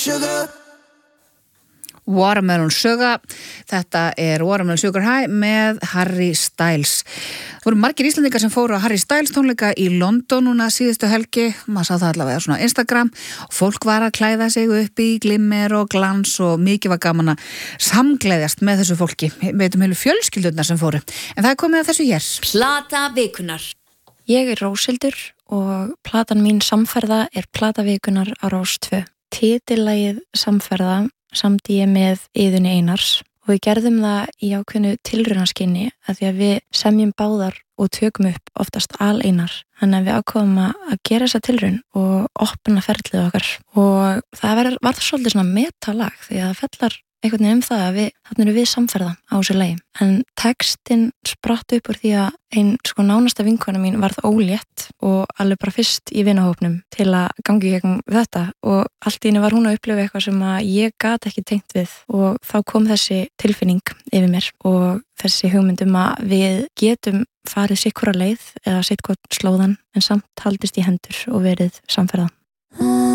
sugar. Watermelon Sugar, þetta Watermelon Sugar High með Harry Styles. Það voru margir Íslendingar sem fóru á Harry Styles tónleika í London núna síðustu helgi, maður sá það allavega svona á Instagram, fólk var að klæða sig upp í glimmer og glans og mikið var gaman að samgleðjast með þessu fólki, veitum heilu fjölskyldurnar sem fóru, en það komið að þessu hér. Plata vikunar. Ég Róshildur og platan mín Samferða plata vikunar á Rás 2. Titillagið Samferða samdi ég með Iðunni Einars og við gerðum það í ákveðnu tilraunaskyni að því að við semjum báðar og tökum upp oftast aleinar. Þannig að við ákváðum að gera þessa tilraun og opna ferlið okkar og það var svolítið svona metalag því að það fellar einhvern veginn það að þarna erum við samferða á þessu lagi. En textin spratt upp úr því að ein nánasta vinkona mín varð ólétt og alveg bara fyrst í vinahópnum til að gangi gegn þetta og allt í einu var hún að upplifa eitthvað sem að ég gat ekki tengt við og þá kom þessi tilfinning yfir mér og þessi hugmynd að við getum farið sitt hvora leið eða sitt hvort slóðan en samt haldist í hendur og verið samferða.